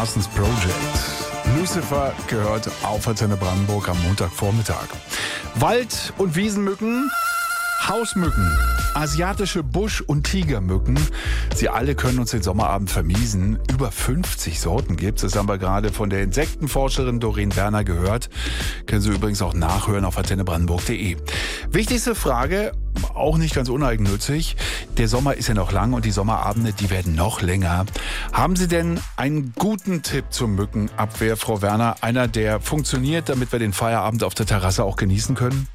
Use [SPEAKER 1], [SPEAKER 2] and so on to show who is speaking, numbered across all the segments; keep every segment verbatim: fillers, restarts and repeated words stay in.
[SPEAKER 1] Parsons Project. Lucifer gehört auf Antenne Brandenburg am Montagvormittag. Wald- und Wiesenmücken, Hausmücken, asiatische Busch- und Tigermücken. Sie alle können uns den Sommerabend vermiesen. Über fünfzig Sorten gibt es. Das haben wir gerade von der Insektenforscherin Doreen Werner gehört. Können Sie übrigens auch nachhören auf antenne brandenburg punkt de. Wichtigste Frage, auch nicht ganz uneigennützig. Der Sommer ist ja noch lang und die Sommerabende, die werden noch länger. Haben Sie denn einen guten Tipp zur Mückenabwehr, Frau Werner? Einer, der funktioniert, damit wir den Feierabend auf der Terrasse auch genießen können?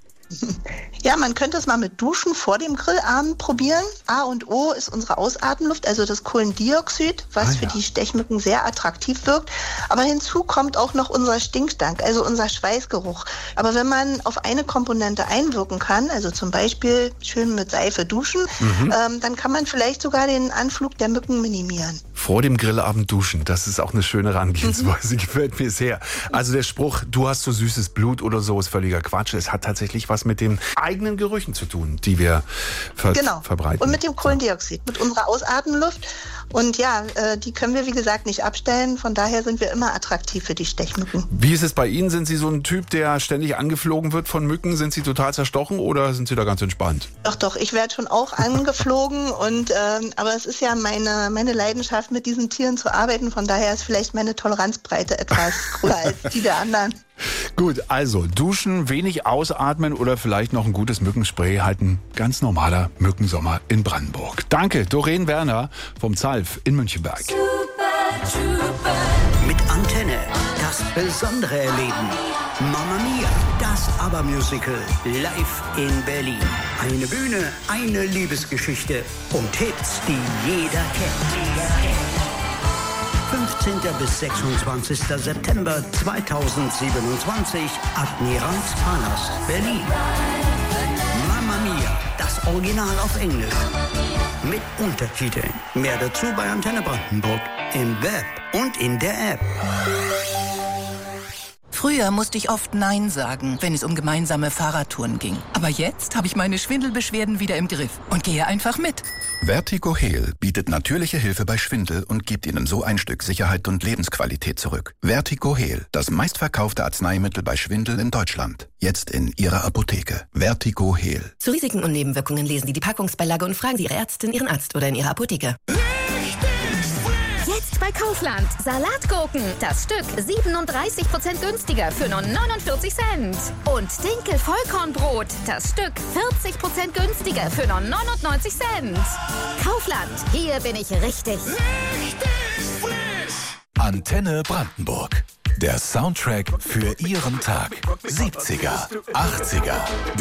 [SPEAKER 2] Ja, man könnte es mal mit Duschen vor dem Grillabend probieren. A und O ist unsere Ausatemluft, also das Kohlendioxid, was ah, ja. für die Stechmücken sehr attraktiv wirkt. Aber hinzu kommt auch noch unser Stinkstank, also unser Schweißgeruch. Aber wenn man auf eine Komponente einwirken kann, also zum Beispiel schön mit Seife duschen, mhm. ähm, dann kann man vielleicht sogar den Anflug der Mücken minimieren.
[SPEAKER 1] Vor dem Grillabend duschen, das ist auch eine schöne Herangehensweise, mhm. gefällt mir sehr. Also der Spruch, du hast so süßes Blut oder so, ist völliger Quatsch. Es hat tatsächlich was mit den eigenen Gerüchen zu tun, die wir ver-
[SPEAKER 2] genau.
[SPEAKER 1] verbreiten.
[SPEAKER 2] Und mit dem Kohlendioxid, mit unserer Ausatemluft. Und ja, äh, die können wir, wie gesagt, nicht abstellen. Von daher sind wir immer attraktiv für die Stechmücken.
[SPEAKER 1] Wie ist es bei Ihnen? Sind Sie so ein Typ, der ständig angeflogen wird von Mücken? Sind Sie total zerstochen oder sind Sie da ganz entspannt?
[SPEAKER 2] Doch, doch. Ich werde schon auch angeflogen. und ähm, aber es ist ja meine, meine Leidenschaft, mit diesen Tieren zu arbeiten. Von daher ist vielleicht meine Toleranzbreite etwas größer als die der anderen.
[SPEAKER 1] Gut, also duschen, wenig ausatmen oder vielleicht noch ein gutes Mückenspray, halt ein ganz normaler Mückensommer in Brandenburg. Danke, Doreen Werner vom Zalf in Münchenberg.
[SPEAKER 3] Super Trooper.
[SPEAKER 4] Mit Antenne, das besondere Erleben. Mamma Mia, das ABBA-Musical, live in Berlin. Eine Bühne, eine Liebesgeschichte und Hits, die jeder kennt. fünfzehnten bis sechsundzwanzigsten September zweitausendsiebenundzwanzig, Admiralspalast, Berlin. Mamma Mia, das Original auf Englisch. Mit Untertiteln. Mehr dazu bei Antenne Brandenburg, im Web und in der App.
[SPEAKER 5] Früher musste ich oft Nein sagen, wenn es um gemeinsame Fahrradtouren ging. Aber jetzt habe ich meine Schwindelbeschwerden wieder im Griff und gehe einfach mit.
[SPEAKER 6] Vertigo Heal bietet natürliche Hilfe bei Schwindel und gibt Ihnen so ein Stück Sicherheit und Lebensqualität zurück. Vertigo Heal, das meistverkaufte Arzneimittel bei Schwindel in Deutschland. Jetzt in Ihrer Apotheke. Vertigo Heal.
[SPEAKER 7] Zu Risiken und Nebenwirkungen lesen Sie die Packungsbeilage und fragen Sie Ihre Ärztin, Ihren Arzt oder in Ihrer Apotheke.
[SPEAKER 8] Jetzt bei Kaufland. Salatgurken. Das Stück siebenunddreißig Prozent günstiger für nur neunundvierzig Cent. Und Dinkel Vollkornbrot. Das Stück vierzig Prozent günstiger für nur neunundneunzig Cent. Kaufland. Hier bin ich richtig.
[SPEAKER 3] Richtig frisch.
[SPEAKER 9] Antenne Brandenburg. Der Soundtrack für Ihren Tag. siebziger, achtziger.